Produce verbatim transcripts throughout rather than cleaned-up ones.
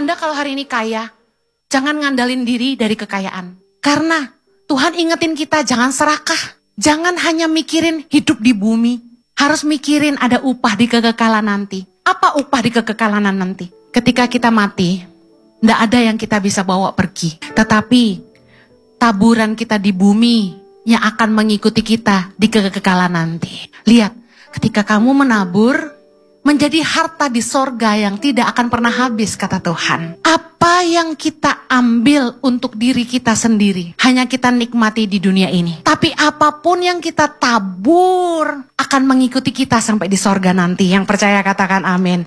Anda kalau hari ini kaya, jangan ngandalin diri dari kekayaan. Karena Tuhan ingetin kita jangan serakah. Jangan hanya mikirin hidup di bumi. Harus mikirin ada upah di kekekalan nanti. Apa upah di kekekalan nanti? Ketika kita mati, tidak ada yang kita bisa bawa pergi. Tetapi taburan kita di bumi yang akan mengikuti kita di kekekalan nanti. Lihat, ketika kamu menabur, menjadi harta di sorga yang tidak akan pernah habis, kata Tuhan. Apa yang kita ambil untuk diri kita sendiri, hanya kita nikmati di dunia ini. Tapi apapun yang kita tabur, akan mengikuti kita sampai di sorga nanti. Yang percaya katakan amin.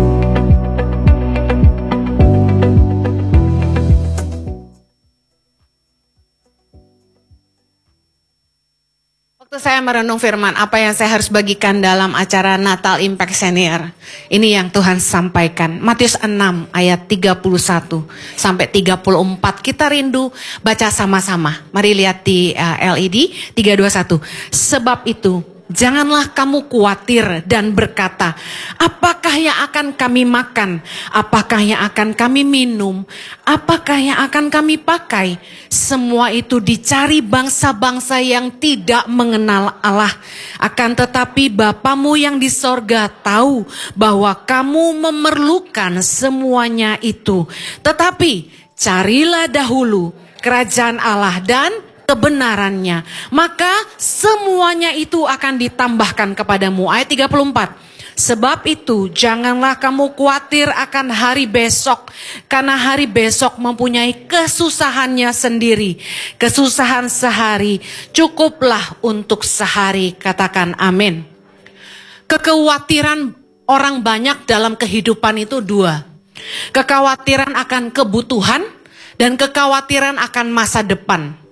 Waktu saya merenung firman, apa yang saya harus bagikan dalam acara Natal Impact Senior. Ini yang Tuhan sampaikan. Matius enam ayat tiga puluh satu sampai tiga puluh empat. Kita rindu baca sama-sama. Mari lihat di uh, L E D tiga dua satu. Sebab itu, janganlah kamu khawatir dan berkata, apakah yang akan kami makan? Apakah yang akan kami minum? Apakah yang akan kami pakai? Semua itu dicari bangsa-bangsa yang tidak mengenal Allah. Akan tetapi Bapamu yang di sorga tahu bahwa kamu memerlukan semuanya itu. Tetapi carilah dahulu kerajaan Allah dan kebenarannya, maka semuanya itu akan ditambahkan kepadamu. Ayat tiga puluh empat. Sebab itu janganlah kamu khawatir akan hari besok, karena hari besok mempunyai kesusahannya sendiri. Kesusahan sehari cukuplah untuk sehari. Katakan amin. Kekhawatiran orang banyak dalam kehidupan itu dua. Kekhawatiran akan kebutuhan dan kekhawatiran akan masa depan.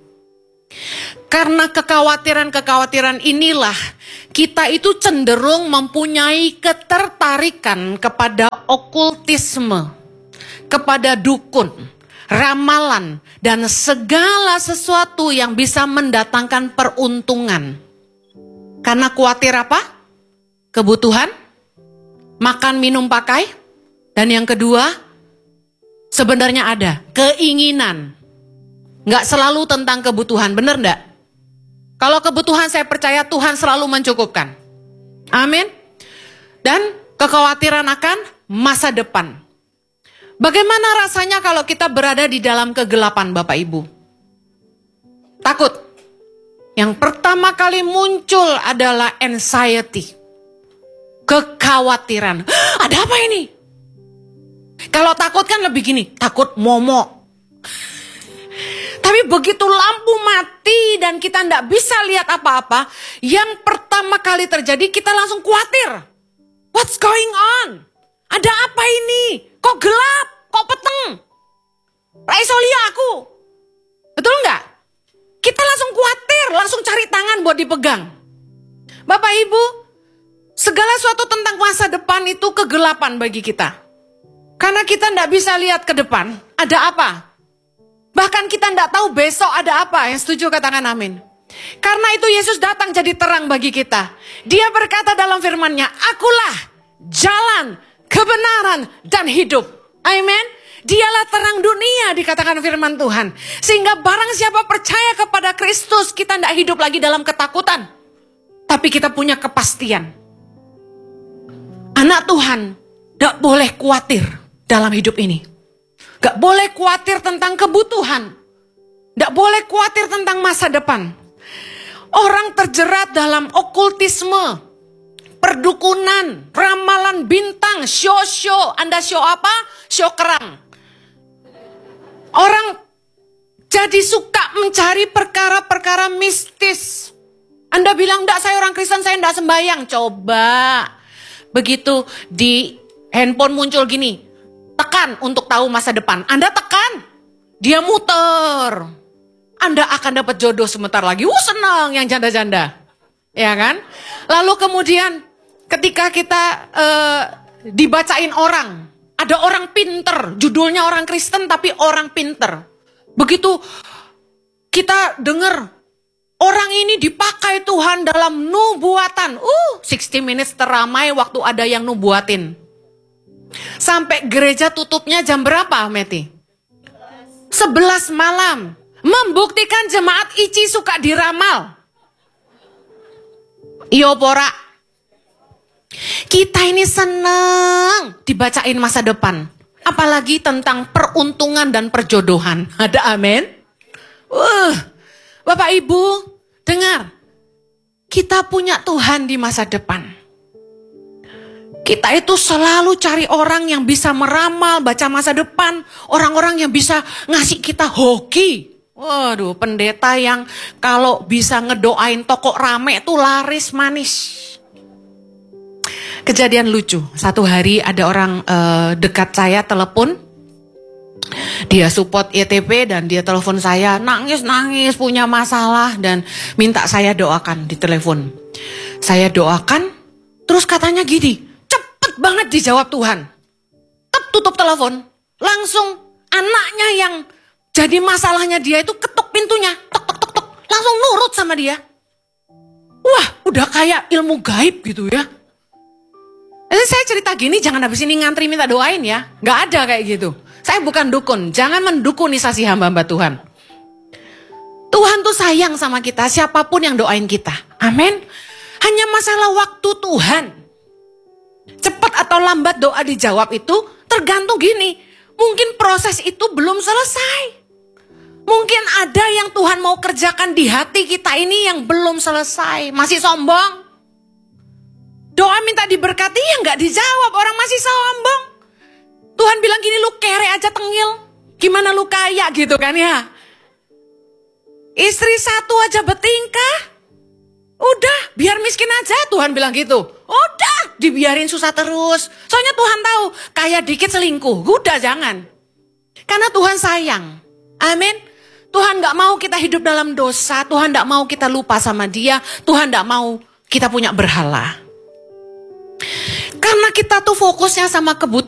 Karena kekhawatiran-kekhawatiran inilah kita itu cenderung mempunyai ketertarikan kepada okultisme, kepada dukun, ramalan, dan segala sesuatu yang bisa mendatangkan peruntungan. Karena khawatir apa? Kebutuhan, makan, minum, pakai. Dan yang kedua, sebenarnya ada keinginan. Nggak selalu tentang kebutuhan, benar nggak? Kalau kebutuhan saya percaya Tuhan selalu mencukupkan. Amin. Dan kekhawatiran akan masa depan. Bagaimana rasanya kalau kita berada di dalam kegelapan, Bapak Ibu? Takut. Yang pertama kali muncul adalah anxiety. Kekhawatiran. Ada apa ini? Kalau takut kan lebih gini, takut momok. Tapi begitu lampu mati dan kita tidak bisa lihat apa-apa, yang pertama kali terjadi kita langsung khawatir. What's going on? Ada apa ini? Kok gelap? Kok peteng? Raisolia aku. Betul nggak? Kita langsung khawatir, langsung cari tangan buat dipegang. Bapak Ibu, segala sesuatu tentang masa depan itu kegelapan bagi kita. Karena kita tidak bisa lihat ke depan, ada apa? Bahkan kita tidak tahu besok ada apa. Yang setuju katakan amin. Karena itu Yesus datang jadi terang bagi kita. Dia berkata dalam firman-Nya, akulah jalan, kebenaran, dan hidup. Amin. Dialah terang dunia, dikatakan firman Tuhan. Sehingga barang siapa percaya kepada Kristus, kita tidak hidup lagi dalam ketakutan. Tapi kita punya kepastian. Anak Tuhan tidak boleh khawatir dalam hidup ini. Gak boleh khawatir tentang kebutuhan. Gak boleh khawatir tentang masa depan. Orang terjerat dalam okultisme, perdukunan, ramalan bintang, show-show. Anda show apa? Show kerang. Orang jadi suka mencari perkara-perkara mistis. Anda bilang, enggak, saya orang Kristen, saya enggak sembahyang. Coba. Begitu di handphone muncul gini, tekan untuk tahu masa depan. Anda tekan, dia muter. Anda akan dapat jodoh sebentar lagi. Uh, senang yang janda-janda. Ya kan? Lalu kemudian ketika kita uh, dibacain orang. Ada orang pinter. Judulnya orang Kristen tapi orang pinter. Begitu kita dengar orang ini dipakai Tuhan dalam nubuatan. Uh, enam puluh minutes teramai waktu ada yang nubuatin. Sampai gereja tutupnya jam berapa, Meti? sebelas malam. Membuktikan jemaat I C I suka diramal. Iyo pora. Kita ini seneng dibacain masa depan. Apalagi tentang peruntungan dan perjodohan. Ada amin? Uh, Bapak Ibu, dengar. Kita punya Tuhan di masa depan. Kita itu selalu cari orang yang bisa meramal, baca masa depan. Orang-orang yang bisa ngasih kita hoki. Waduh, pendeta yang kalau bisa ngedoain toko rame tuh laris manis. Kejadian lucu, satu hari ada orang uh, dekat saya telepon. Dia support Y T P dan dia telepon saya, nangis-nangis punya masalah dan minta saya doakan di telepon. Saya doakan, terus katanya gini, cepet banget dijawab Tuhan. Tep tutup telepon, langsung anaknya yang jadi masalahnya dia itu ketuk pintunya, tok tok tok tok, langsung nurut sama dia. Wah, udah kayak ilmu gaib gitu ya. Jadi saya cerita gini, jangan habis ini ngantri minta doain ya. Gak ada kayak gitu. Saya bukan dukun, jangan mendukunisasi hamba-hamba Tuhan. Tuhan tuh sayang sama kita, siapapun yang doain kita. Amin. Hanya masalah waktu Tuhan. Cepat atau lambat doa dijawab itu tergantung gini. Mungkin proses itu belum selesai. Mungkin ada yang Tuhan mau kerjakan di hati kita ini yang belum selesai. Masih sombong. Doa minta diberkati ya gak dijawab, orang masih sombong. Tuhan bilang gini, lu kere aja tengil. Gimana lu kaya gitu kan ya. Istri satu aja bertingkah. Udah, biar miskin aja Tuhan bilang gitu. Udah, dibiarin susah terus. Soalnya Tuhan tahu, kaya dikit selingkuh. Udah jangan. Karena Tuhan sayang. Amin. Tuhan gak mau kita hidup dalam dosa. Tuhan gak mau kita lupa sama dia. Tuhan gak mau kita punya berhala. Karena kita tuh fokusnya sama kebutuhan.